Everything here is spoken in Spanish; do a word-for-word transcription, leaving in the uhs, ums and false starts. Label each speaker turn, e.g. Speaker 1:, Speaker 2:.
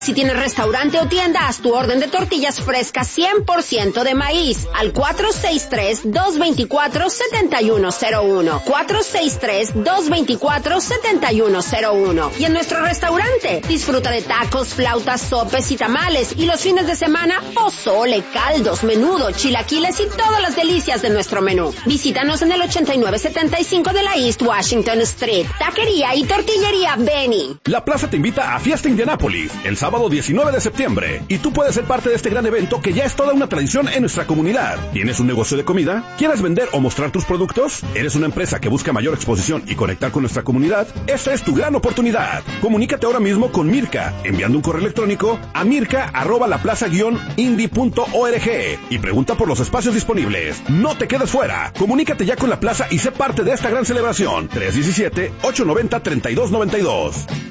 Speaker 1: Si tienes restaurante o tienda, haz tu orden de tortillas frescas cien por ciento de maíz al cuatro seis tres, dos dos cuatro, siete uno cero uno. cuatro seis tres, dos dos cuatro, siete uno cero uno. Y en nuestro restaurante, disfruta de tacos, flautas, sopes y tamales. Y los fines de semana, pozole, caldos, menudo, chilaquiles y todas las delicias de nuestro menú. Visítanos en el ochenta y nueve setenta y cinco de la East Washington Street. Taquería y tortillería Benny.
Speaker 2: La Plaza te invita a Fiesta Indianápolis el sábado diecinueve de septiembre, y tú puedes ser parte de este gran evento que ya es toda una tradición en nuestra comunidad. ¿Tienes un negocio de comida? ¿Quieres vender o mostrar tus productos? ¿Eres una empresa que busca mayor exposición y conectar con nuestra comunidad? Esta es tu gran oportunidad. Comunícate ahora mismo con Mirka, enviando un correo electrónico a mirka arroba laplaza guion indie punto org y pregunta por los espacios disponibles. No te quedes fuera. Comunícate ya con la Plaza y sé parte de esta gran celebración. tres uno siete, ocho nueve cero, tres dos nueve dos.